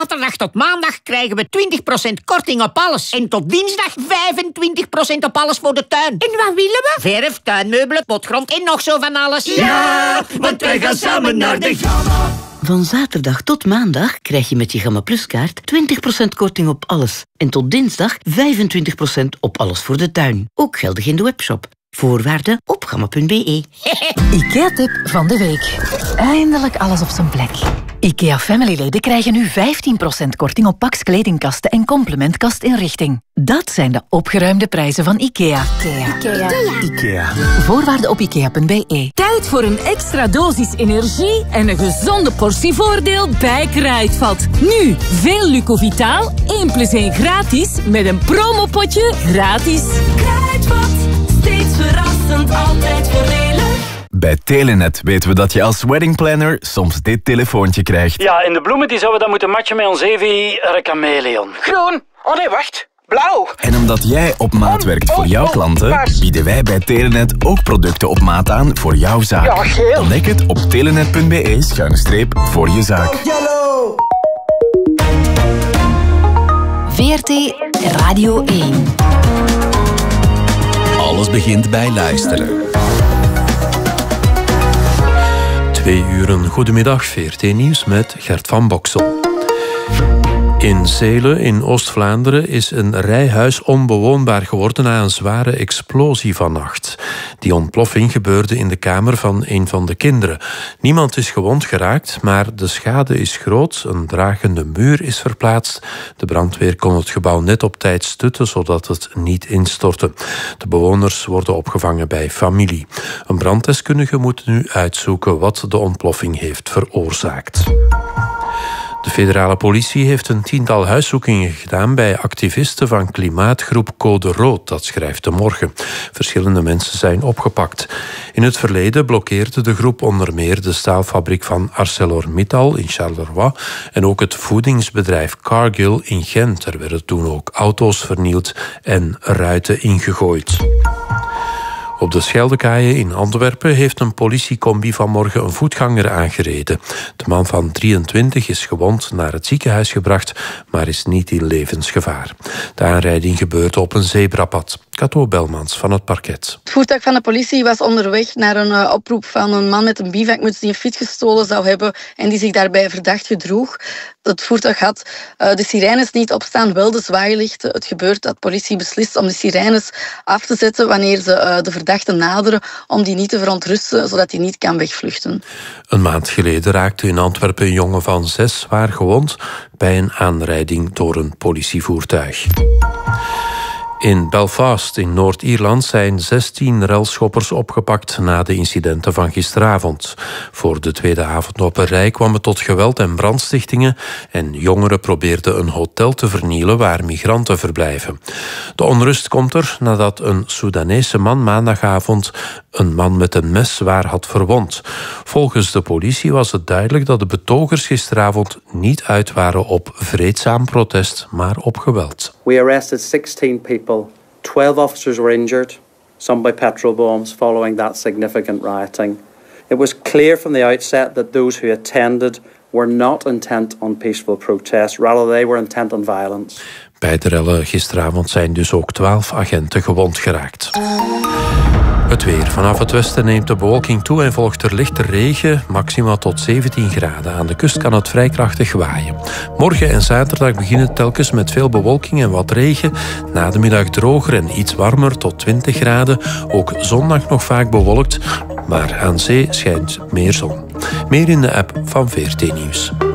Zaterdag tot maandag krijgen we 20% korting op alles. En tot dinsdag 25% op alles voor de tuin. En wat willen we? Verf, tuinmeubelen, potgrond en nog zo van alles. Ja, want wij gaan samen naar de Gamma. Van zaterdag tot maandag krijg je met je Gamma Plus kaart 20% korting op alles. En tot dinsdag 25% op alles voor de tuin. Ook geldig in de webshop. Voorwaarden op gamma.be. IKEA-tip van de week. Eindelijk alles op zijn plek. IKEA Family-leden krijgen nu 15% korting op Pax kledingkasten en complementkastinrichting. Dat zijn de opgeruimde prijzen van IKEA. IKEA. Voorwaarden op ikea.be. Tijd voor een extra dosis energie en een gezonde portie voordeel bij Kruidvat. Nu, veel Lucovitaal, 1+1 gratis, met een promopotje gratis. Kruidvat, steeds verrassend, altijd voordelig. Bij Telenet weten we dat je als weddingplanner soms dit telefoontje krijgt. Ja, en de bloemen die zouden we dan moeten matchen met ons Evi Chameleon. Groen. Oh nee, wacht. Blauw. En omdat jij op maat werkt voor jouw klanten, bieden wij bij Telenet ook producten op maat aan voor jouw zaak. Ja, geel. Ontdek het op telenet.be/voor je zaak. Yellow. VRT Radio 1. Alles begint bij luisteren. 2 uur, goedemiddag, VRT Nieuws met Gert van Boksel. In Zeelen in Oost-Vlaanderen is een rijhuis onbewoonbaar geworden na een zware explosie vannacht. Die ontploffing gebeurde in de kamer van een van de kinderen. Niemand is gewond geraakt, maar de schade is groot. Een dragende muur is verplaatst. De brandweer kon het gebouw net op tijd stutten, zodat het niet instortte. De bewoners worden opgevangen bij familie. Een branddeskundige moet nu uitzoeken wat de ontploffing heeft veroorzaakt. De federale politie heeft een 10-tal huiszoekingen gedaan bij activisten van klimaatgroep Code Rood, dat schrijft De Morgen. Verschillende mensen zijn opgepakt. In het verleden blokkeerde de groep onder meer de staalfabriek van ArcelorMittal in Charleroi en ook het voedingsbedrijf Cargill in Gent. Er werden toen ook auto's vernield en ruiten ingegooid. Op de Scheldekaaien in Antwerpen heeft een politiecombi vanmorgen een voetganger aangereden. De man van 23 is gewond naar het ziekenhuis gebracht, maar is niet in levensgevaar. De aanrijding gebeurde op een zebrapad. Kato Belmans van het parket. Het voertuig van de politie was onderweg naar een oproep van een man met een bivakmuts die een fiets gestolen zou hebben en die zich daarbij verdacht gedroeg. Het voertuig had de sirenes niet opstaan, wel de zwaailichten. Het gebeurt dat politie beslist om de sirenes af te zetten wanneer ze de verdachte naderen, om die niet te verontrusten, zodat hij niet kan wegvluchten. Een maand geleden raakte in Antwerpen een jongen van 6 zwaar gewond bij een aanrijding door een politievoertuig. In Belfast in Noord-Ierland zijn 16 relschoppers opgepakt na de incidenten van gisteravond. Voor de tweede avond op een rij kwam het tot geweld en brandstichtingen en jongeren probeerden een hotel te vernielen waar migranten verblijven. De onrust komt er nadat een Soedanese man maandagavond een man met een mes zwaar had verwond. Volgens de politie was het duidelijk dat de betogers gisteravond niet uit waren op vreedzaam protest, maar op geweld. We arrested 16 people. 12 officers were injured, some by petrol bombs following that significant rioting. It was clear from the outset that those who attended were not intent on peaceful protest, rather they were intent on violence. Bij de rellen gisteravond zijn dus ook 12 agenten gewond geraakt. Het weer. Vanaf het westen neemt de bewolking toe en volgt er lichte regen, maximaal tot 17 graden. Aan de kust kan het vrij krachtig waaien. Morgen en zaterdag beginnen telkens met veel bewolking en wat regen. Na de middag droger en iets warmer tot 20 graden. Ook zondag nog vaak bewolkt, maar aan zee schijnt meer zon. Meer in de app van VRT Nieuws.